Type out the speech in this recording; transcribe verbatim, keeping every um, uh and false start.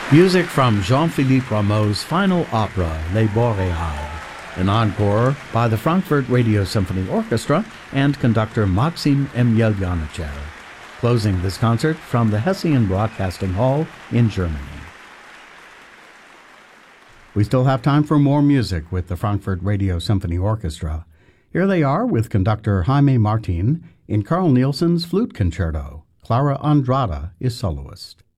Music from Jean-Philippe Rameau's final opera, Les Boréades, an encore by the Frankfurt Radio Symphony Orchestra and conductor Maxim Emelyanichev, closing this concert from the Hessian Broadcasting Hall in Germany. We still have time for more music with the Frankfurt Radio Symphony Orchestra. Here they are with conductor Jaime Martin in Carl Nielsen's Flute Concerto. Clara Andrada is soloist.